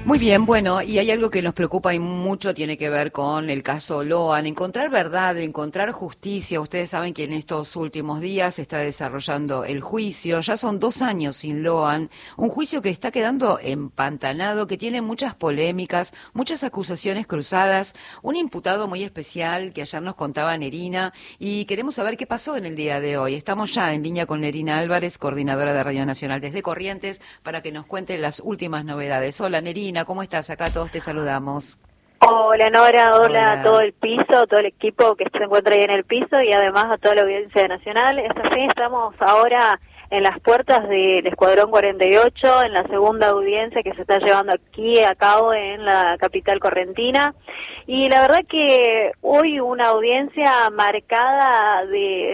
Muy bien, bueno, y hay algo que nos preocupa y mucho, tiene que ver con el caso Loan. Encontrar verdad, encontrar justicia. Ustedes saben que en estos últimos días se está desarrollando el juicio. Ya son 2 años sin Loan. Un juicio que está quedando empantanado, que tiene muchas polémicas, muchas acusaciones cruzadas. Un imputado muy especial que ayer nos contaba Nerina. Y queremos saber qué pasó en el día de hoy. Estamos ya en línea con Nerina Álvarez, coordinadora de Radio Nacional desde Corrientes, para que nos cuente las últimas novedades. Hola, Nerina. ¿Cómo estás? Acá todos te saludamos. Hola Nora, hola a todo Hola. el piso, todo el equipo que se encuentra ahí en el piso y además a toda la audiencia nacional. Es así, estamos ahora en las puertas del Escuadrón 48, en la segunda audiencia que se está llevando aquí a cabo en la capital correntina. Y la verdad que hoy una audiencia marcada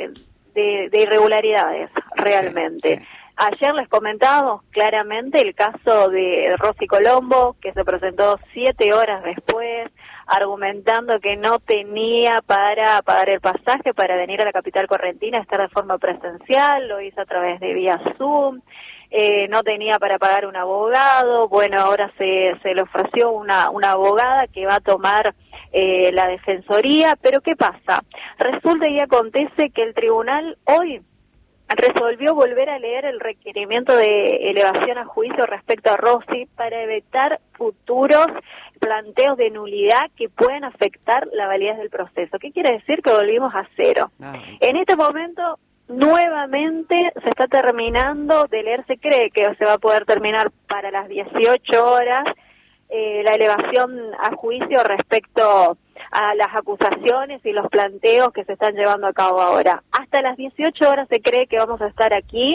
de irregularidades, realmente. Sí. Ayer les comentábamos claramente el caso de Rosy Colombo, que se presentó 7 horas después, argumentando que no tenía para pagar el pasaje para venir a la capital correntina a estar de forma presencial, lo hizo a través de vía Zoom, no tenía para pagar un abogado. Bueno, ahora se le ofreció una abogada que va a tomar la defensoría, pero ¿qué pasa? Resulta y acontece que el tribunal hoy resolvió volver a leer el requerimiento de elevación a juicio respecto a Rosy para evitar futuros planteos de nulidad que pueden afectar la validez del proceso. ¿Qué quiere decir? Que volvimos a cero. En este momento, nuevamente se está terminando de leer, se cree que se va a poder terminar para las 18 horas la elevación a juicio respecto a las acusaciones y los planteos que se están llevando a cabo ahora. Hasta las 18 horas se cree que vamos a estar aquí.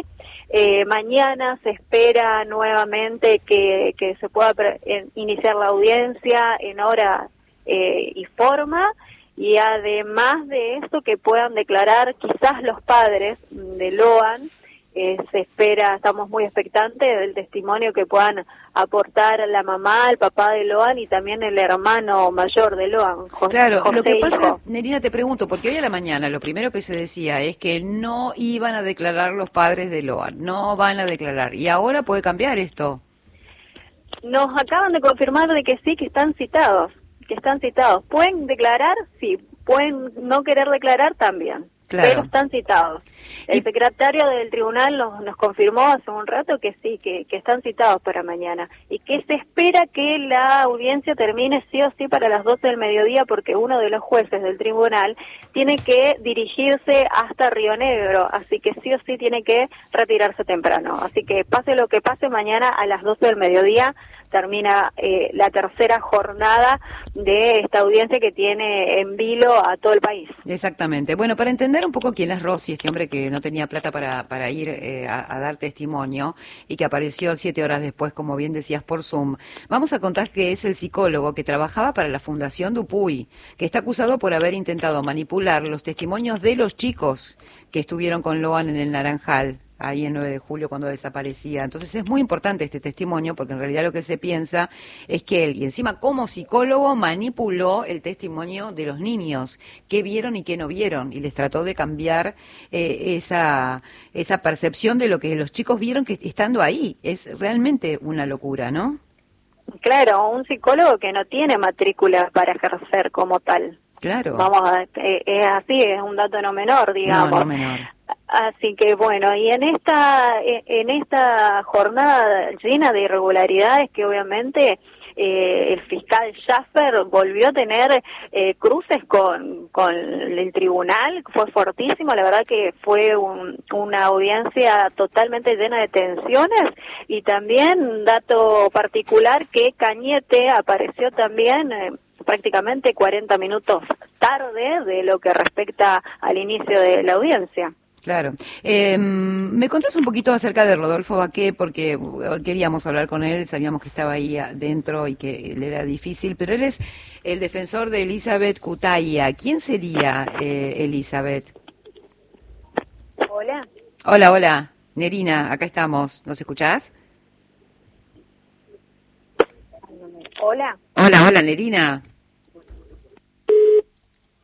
Mañana se espera nuevamente que se pueda iniciar la audiencia en hora y forma, y además de eso que puedan declarar quizás los padres de Loan. Se espera, estamos muy expectantes del testimonio que puedan aportar la mamá, el papá de Loan y también el hermano mayor de Loan, Claro, José lo que pasa, hijo. Nerina, te pregunto, porque hoy a la mañana lo primero que se decía es que no iban a declarar los padres de Loan, no van a declarar, y ahora puede cambiar esto. Nos acaban de confirmar de que sí, que están citados, ¿Pueden declarar? Sí. ¿Pueden no querer declarar? También. Claro. Pero están citados. El secretario del tribunal nos confirmó hace un rato que sí, que están citados para mañana y que se espera que la audiencia termine sí o sí para las 12 del mediodía, porque uno de los jueces del tribunal tiene que dirigirse hasta Río Negro, así que sí o sí tiene que retirarse temprano. Así que pase lo que pase, mañana a las 12 del mediodía termina la tercera jornada de esta audiencia que tiene en vilo a todo el país. Exactamente. Bueno, para entender un poco quién es Rosy, este hombre que no tenía plata para ir a dar testimonio y que apareció 7 horas después, como bien decías, por Zoom, vamos a contar que es el psicólogo que trabajaba para la Fundación Dupuy, que está acusado por haber intentado manipular los testimonios de los chicos que estuvieron con Loan en el Naranjal, ahí en 9 de julio cuando desaparecía. Entonces es muy importante este testimonio, porque en realidad lo que se piensa es que él, y encima como psicólogo, manipuló el testimonio de los niños, qué vieron y qué no vieron, y les trató de cambiar esa percepción de lo que los chicos vieron que estando ahí. Es realmente una locura, ¿no? Claro, un psicólogo que no tiene matrícula para ejercer como tal. Claro. Vamos a, es así, es un dato no menor, digamos. No menor. Así que bueno, y en esta jornada llena de irregularidades que obviamente el fiscal Schaffer volvió a tener cruces con el tribunal, fue fortísimo, la verdad que fue una audiencia totalmente llena de tensiones, y también dato particular que Cañete apareció también prácticamente 40 minutos tarde de lo que respecta al inicio de la audiencia. Claro. ¿Me contás un poquito acerca de Rodolfo Baqué? Porque queríamos hablar con él, sabíamos que estaba ahí adentro y que le era difícil, pero él es el defensor de Elizabeth Cutaya. ¿Quién sería Elizabeth? Hola. Hola. Nerina, acá estamos. ¿Nos escuchás? Hola. Hola, Nerina.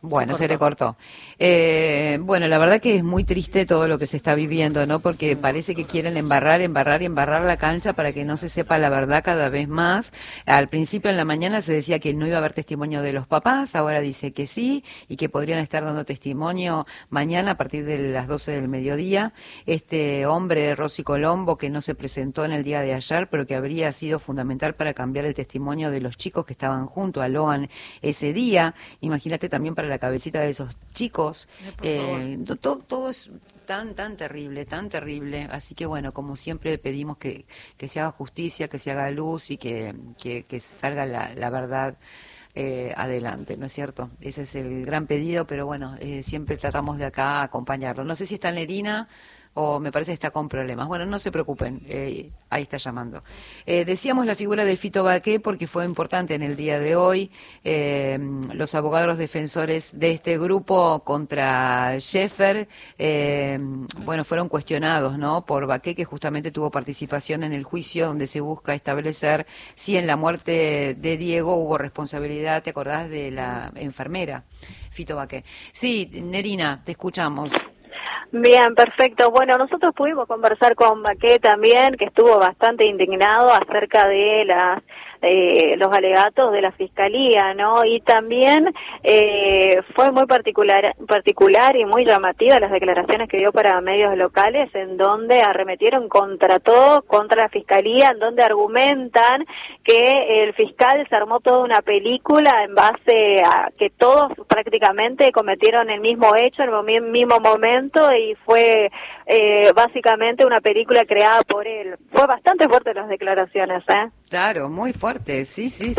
Bueno, se le cortó. Bueno, la verdad que es muy triste todo lo que se está viviendo, ¿no? Porque parece que quieren embarrar la cancha para que no se sepa la verdad cada vez más. Al principio en la mañana se decía que no iba a haber testimonio de los papás, ahora dice que sí y que podrían estar dando testimonio mañana a partir de las 12 del mediodía. Este hombre, Rosy Colombo, que no se presentó en el día de ayer, pero que habría sido fundamental para cambiar el testimonio de los chicos que estaban junto a Loan ese día. Imagínate también para la cabecita de esos chicos, todo es tan terrible, así que bueno, como siempre pedimos que se haga justicia, que se haga luz y que salga la verdad adelante, ¿no es cierto? Ese es el gran pedido, pero bueno, siempre tratamos de acá acompañarlo. No sé si está Nerina o me parece que está con problemas. Bueno, no se preocupen, ahí está llamando. Decíamos la figura de Fito Baqué porque fue importante en el día de hoy. Los abogados defensores de este grupo contra Sheffer, bueno, fueron cuestionados, ¿no? Por Baqué, que justamente tuvo participación en el juicio donde se busca establecer si en la muerte de Diego hubo responsabilidad, ¿te acordás de la enfermera Fito Baqué? Sí, Nerina, te escuchamos. Bien, perfecto. Bueno, nosotros pudimos conversar con Baqué también, que estuvo bastante indignado acerca de los alegatos de la Fiscalía, ¿no? Y también fue muy particular y muy llamativa las declaraciones que dio para medios locales, en donde arremetieron contra todo, contra la Fiscalía, en donde argumentan que el fiscal se armó toda una película en base a que todos prácticamente cometieron el mismo hecho en el mismo momento y fue básicamente una película creada por él. Fue bastante fuerte las declaraciones, ¿eh? Claro, muy fuerte, sí. Sí.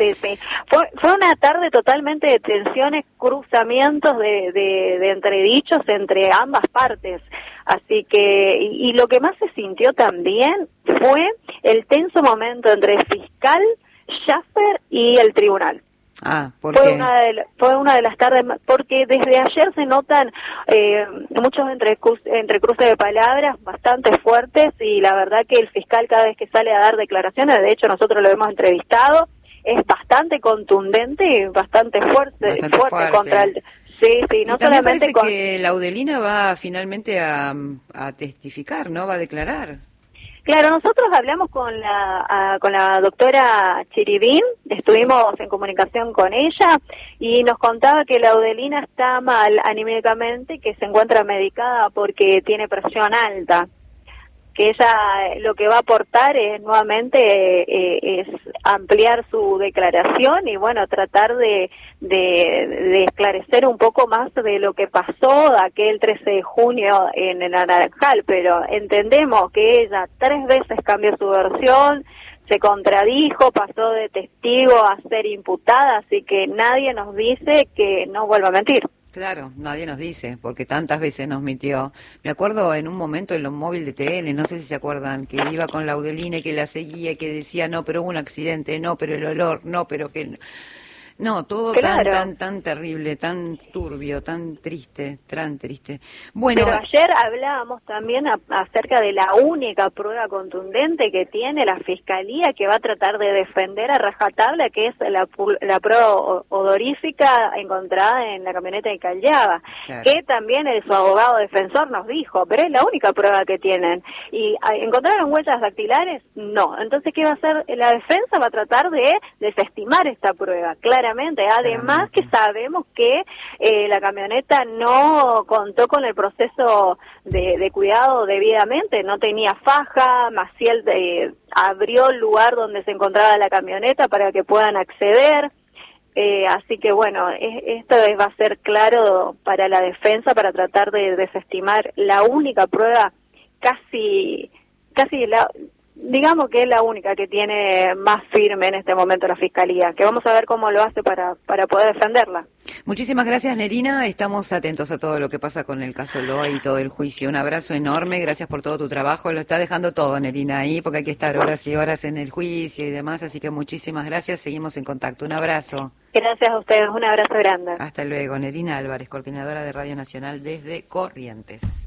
Fue una tarde totalmente de tensiones, cruzamientos de entredichos entre ambas partes. Así que, y lo que más se sintió también fue el tenso momento entre el fiscal, Schaffer y el tribunal. ¿Por qué? Fue una de las tardes, porque desde ayer se notan muchos entrecruces de palabras bastante fuertes y la verdad que el fiscal cada vez que sale a dar declaraciones, de hecho nosotros lo hemos entrevistado, es bastante contundente y bastante fuerte. Contra el... Sí, no y también solamente parece que Laudelina va finalmente a testificar, ¿no? Va a declarar. Claro, nosotros hablamos con la doctora Chiribín, estuvimos en comunicación con ella y nos contaba que Laudelina está mal anímicamente, que se encuentra medicada porque tiene presión alta, que ella lo que va a aportar es nuevamente es ampliar su declaración y bueno, tratar de esclarecer un poco más de lo que pasó aquel 13 de junio en el Naranjal, pero entendemos que ella 3 veces cambió su versión, se contradijo, pasó de testigo a ser imputada, así que nadie nos dice que no vuelva a mentir. Claro, nadie nos dice, porque tantas veces nos mintió. Me acuerdo en un momento en los móviles de TN, no sé si se acuerdan, que iba con Laudelina y que la seguía y que decía, no, pero hubo un accidente, no, pero el olor, no, pero que... No, todo claro. tan terrible, tan turbio, tan triste. Bueno, pero ayer hablábamos también acerca de la única prueba contundente que tiene la Fiscalía, que va a tratar de defender a rajatabla, que es la prueba odorífica encontrada en la camioneta de Callaba, claro. Que también su abogado defensor nos dijo, pero es la única prueba que tienen. ¿Y encontraron huellas dactilares? No. Entonces, ¿qué va a hacer la defensa? Va a tratar de desestimar esta prueba, claramente. Además que sabemos que la camioneta no contó con el proceso de cuidado debidamente, no tenía faja, Maciel abrió el lugar donde se encontraba la camioneta para que puedan acceder, así que bueno, esto va a ser claro para la defensa para tratar de desestimar la única prueba digamos que es la única que tiene más firme en este momento la Fiscalía, que vamos a ver cómo lo hace para poder defenderla. Muchísimas gracias, Nerina. Estamos atentos a todo lo que pasa con el caso Loa y todo el juicio. Un abrazo enorme, gracias por todo tu trabajo. Lo está dejando todo, Nerina, ahí, porque hay que estar horas y horas en el juicio y demás, así que muchísimas gracias. Seguimos en contacto. Un abrazo. Gracias a ustedes, un abrazo grande. Hasta luego. Nerina Álvarez, coordinadora de Radio Nacional desde Corrientes.